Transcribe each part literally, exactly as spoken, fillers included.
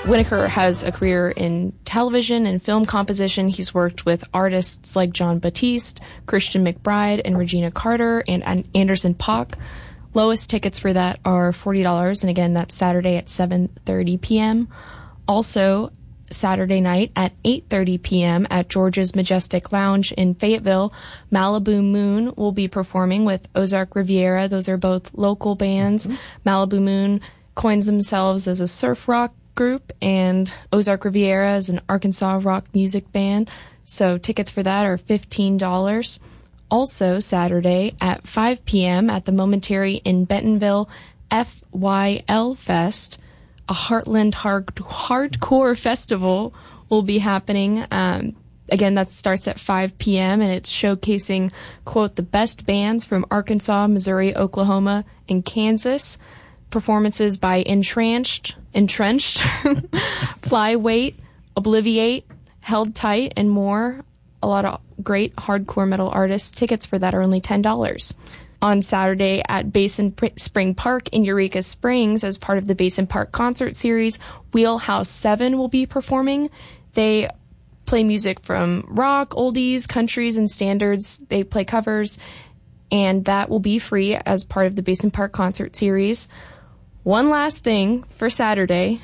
Whitaker has a career in television and film composition. He's worked with artists like Jon Batiste, Christian McBride, and Regina Carter, and Anderson .Paak. Lowest tickets for that are forty dollars, and again, that's Saturday at seven thirty p.m. Also, Saturday night at eight thirty p.m. at George's Majestic Lounge in Fayetteville, Malibu Moon will be performing with Ozark Riviera. Those are both local bands. Mm-hmm. Malibu Moon coins themselves as a surf rock group, and Ozark Riviera is an Arkansas rock music band. So tickets for that are fifteen dollars. Also, Saturday at five p.m. at the Momentary in Bentonville, F Y L Fest, a Heartland hard- Hardcore Festival will be happening. Um, again, that starts at five p.m. and it's showcasing, quote, the best bands from Arkansas, Missouri, Oklahoma, and Kansas. Performances by Entrenched, Entrenched, Flyweight, Obliviate, Held Tight, and more. A lot of great hardcore metal artists. Tickets for that are only ten dollars. On Saturday at Basin Spring Park in Eureka Springs, as part of the Basin Park concert series, Wheelhouse seven will be performing. They play music from rock, oldies, countries, and standards. They play covers, and that will be free as part of the Basin Park concert series. One last thing for Saturday,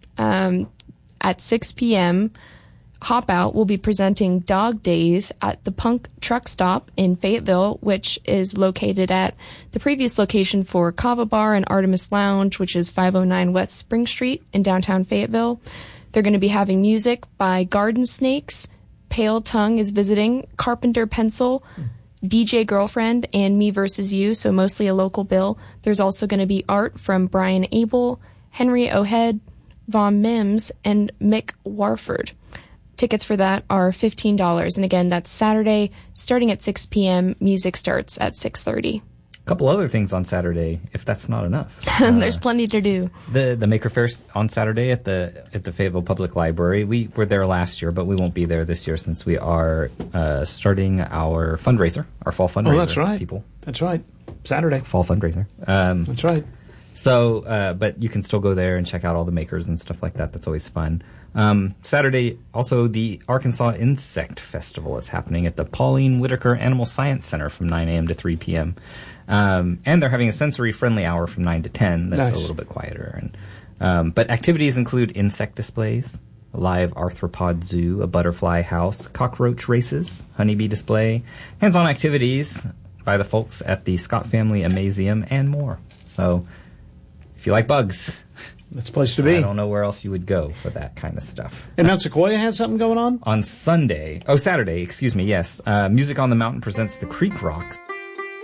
um, at six p.m., Hop Out will be presenting Dog Days at the Punk Truck Stop in Fayetteville, which is located at the previous location for Kava Bar and Artemis Lounge, which is five oh nine West Spring Street in downtown Fayetteville. They're going to be having music by Garden Snakes, Pale Tongue is visiting, Carpenter Pencil, D J Girlfriend, and Me Versus You, so mostly a local bill. There's also going to be art from Brian Abel, Henry Ohead, Von Mims, and Mick Warford. Tickets for that are fifteen dollars, and again, that's Saturday, starting at six p.m. Music starts at six thirty. A couple other things on Saturday, if that's not enough. There's uh, plenty to do. The the Maker Fair on Saturday at the at the Fayetteville Public Library. We were there last year, but we won't be there this year since we are uh, starting our fundraiser, our fall fundraiser. Oh, that's right. People. That's right. Saturday. Fall fundraiser. Um, that's right. So, uh, but you can still go there and check out all the makers and stuff like that. That's always fun. Um, Saturday, also the Arkansas Insect Festival is happening at the Pauline Whitaker Animal Science Center from nine a.m. to three p.m. Um, and they're having a sensory-friendly hour from nine to ten. That's nice. A little bit quieter. And um, but activities include insect displays, a live arthropod zoo, a butterfly house, cockroach races, honeybee display, hands-on activities by the folks at the Scott Family Amazeum, and more. So if you like bugs, that's a place to be. I don't know where else you would go for that kind of stuff. And Mount Sequoia has something going on? On Sunday, oh, Saturday, excuse me, yes. Uh, Music on the Mountain presents the Creek Rocks.